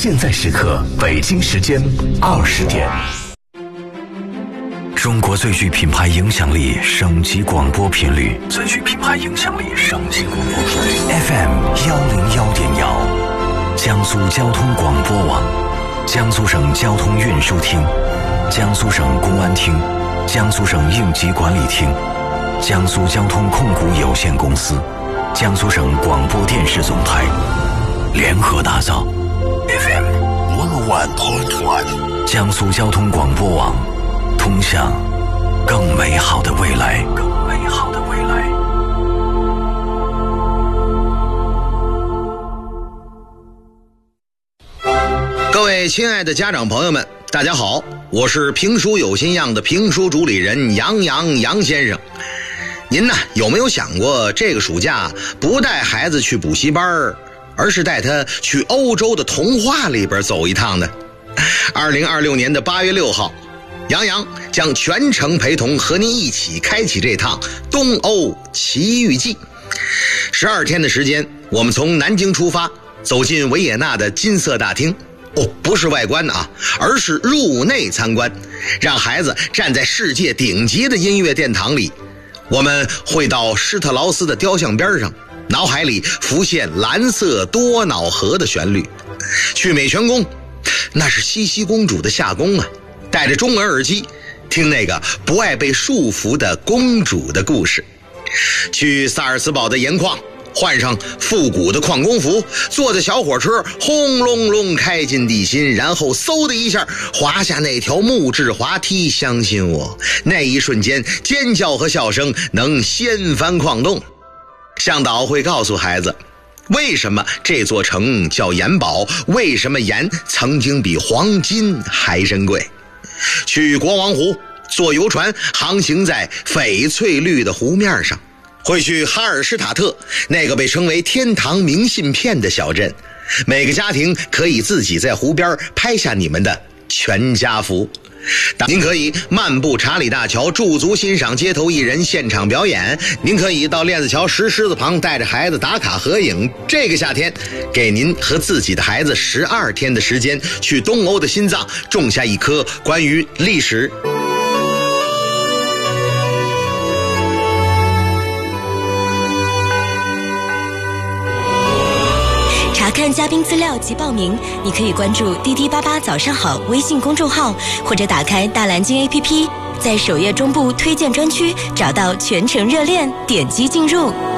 现在时刻，北京时间20点。 中国最具品牌影响力省级广播频率，最具品牌影响力省级广播频率 FM101.1，江苏交通广播网，江苏省交通运输厅，江苏省公安厅，江苏省应急管理厅，江苏交通控股有限公司，江苏省广播电视总台联合打造 FM101.1，江苏交通广播网，通向更美好的未来。 各位亲爱的家长朋友们，大家好，我是评书有心样的评书主理人杨先生。您呢有没有想过，这个暑假不带孩子去补习班，而是带他去欧洲的童话里边走一趟呢？2026年的8月6号，杨将全程陪同和您一起开启这趟东欧奇遇记。12天的时间，我们从南京出发，走进维也纳的金色大厅。不是外观啊，而是入内参观，让孩子站在世界顶级的音乐殿堂里。我们会到施特劳斯的雕像边上，脑海里浮现蓝色多瑙河的旋律。去美泉宫，那是茜茜公主的夏宫啊，戴着中文耳机听那个不爱被束缚的公主的故事。去萨尔茨堡的盐矿，换上复古的矿工服，坐着小火车轰隆隆开进地心，然后嗖的一下滑下那条木质滑梯。相信我，那一瞬间尖叫和笑声能掀翻矿洞。向导会告诉孩子，为什么这座城叫盐堡，为什么盐曾经比黄金还珍贵。去国王湖，坐游船航行在翡翠绿的湖面上。会去哈尔施塔特，那个被称为天堂明信片的小镇，每个家庭可以自己在湖边拍下你们的全家福。您可以漫步查理大桥，驻足欣赏街头艺人现场表演。您可以到链子桥石狮子旁带着孩子打卡合影。这个夏天，给您和自己的孩子12天的时间，去东欧的心脏种下一颗关于历史、 查看嘉宾资料及报名，你可以关注滴滴88早上好微信公众号，或者打开大蓝鲸 APP， 在首页中部推荐专区找到全程热恋，点击进入。